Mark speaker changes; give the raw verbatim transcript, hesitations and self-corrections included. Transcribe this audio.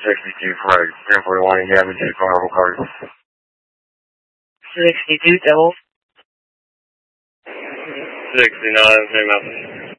Speaker 1: sixty-two Craig, ten forty-one, you have me to Carnival Card.
Speaker 2: sixty-two, double.
Speaker 1: sixty-nine, same message.